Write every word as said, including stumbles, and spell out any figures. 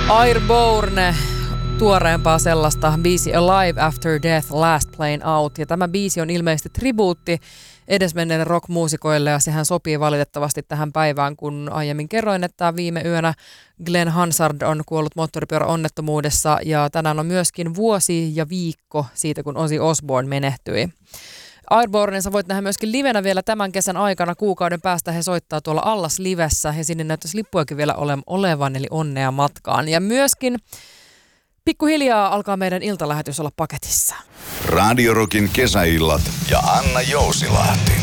Airborne, tuoreempaa sellaista, biisi Alive After Death, Last Plane Out. Ja tämä biisi on ilmeisesti tribuutti edesmenneille rockmuusikoille ja sehän sopii valitettavasti tähän päivään, kun aiemmin kerroin, että viime yönä Glenn Hansard on kuollut moottoripyöräonnettomuudessa ja tänään on myöskin vuosi ja viikko siitä, kun Ozzy Osbourne menehtyi. Airbornen sä voit nähdä myöskin livenä vielä tämän kesän aikana. Kuukauden päästä he soittaa tuolla Allas Livessä ja sinne näyttäisi lippujakin vielä ole, olevan, eli onnea matkaan. Ja myöskin pikkuhiljaa alkaa meidän iltalähetys olla paketissa. Radio Rockin kesäillat ja Anna Jousilahti.